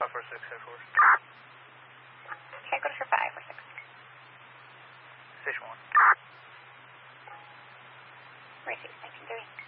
546, head forward. Headquarters for 546. Station 1. Racing, 1930.